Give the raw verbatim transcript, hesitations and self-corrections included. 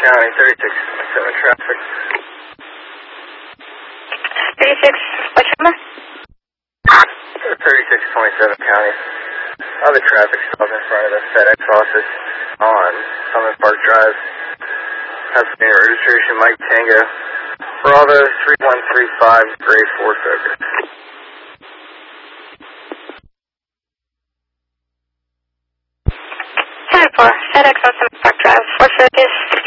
County, thirty-six twenty-seven traffic. thirty-six, what's your number? thirty-six twenty-seven County. Other traffic stop in front of the FedEx office on Summit Park Drive. Pennsylvania registration, Mike Tango. Bravo three one three five, grade four Focus. ten four, FedEx on Summit Park Drive, four Focus.